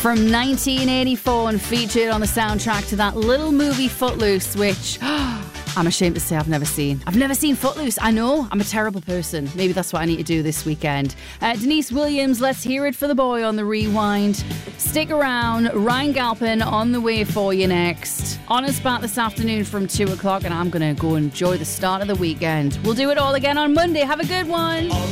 From 1984 and featured on the soundtrack to that little movie Footloose, which I'm ashamed to say I've never seen. I've never seen Footloose. I know, I'm a terrible person. Maybe that's what I need to do this weekend. Denise Williams, Let's Hear It for the Boy on the Rewind. Stick around. Ryan Galpin on the way for you next. On us back this afternoon from 2 o'clock, and I'm going to go enjoy the start of the weekend. We'll do it all again on Monday. Have a good one.